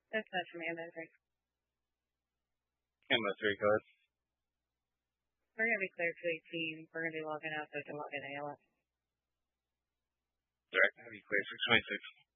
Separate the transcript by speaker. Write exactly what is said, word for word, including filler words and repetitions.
Speaker 1: That's much from Ammo three.
Speaker 2: Ammo three code.
Speaker 1: We're going to be clear to eighteen. We're going to be logging out so we can log in A L S.
Speaker 2: Direct, have you clear six twenty-six.